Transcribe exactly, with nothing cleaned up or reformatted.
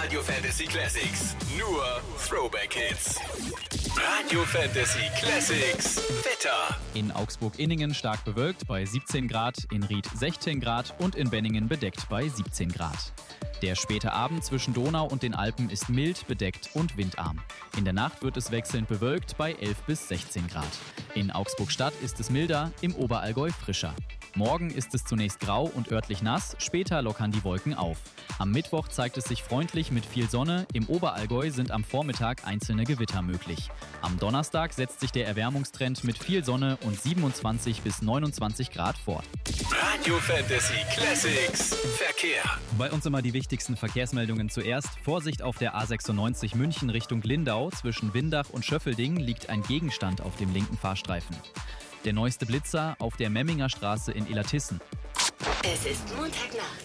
Radio Fantasy Classics. Nur Throwback Hits. Radio Fantasy Classics. Wetter. In Augsburg-Inningen stark bewölkt bei siebzehn Grad, in Ried sechzehn Grad und in Benningen bedeckt bei siebzehn Grad. Der späte Abend zwischen Donau und den Alpen ist mild, bedeckt und windarm. In der Nacht wird es wechselnd bewölkt bei elf bis sechzehn Grad. In Augsburg-Stadt ist es milder, im Oberallgäu frischer. Morgen ist es zunächst grau und örtlich nass, später lockern die Wolken auf. Am Mittwoch zeigt es sich freundlich mit viel Sonne, im Oberallgäu sind am Vormittag einzelne Gewitter möglich. Am Donnerstag setzt sich der Erwärmungstrend mit viel Sonne und siebenundzwanzig bis neunundzwanzig Grad fort. Radio Fantasy Classics. Verkehr. Bei uns immer die wichtigsten Verkehrsmeldungen zuerst. Vorsicht auf der A sechsundneunzig München Richtung Lindau. Zwischen Windach und Schöffelding liegt ein Gegenstand auf dem linken Fahrstreifen. Der neueste Blitzer auf der Memminger Straße in Illertissen. Es ist Montagnacht.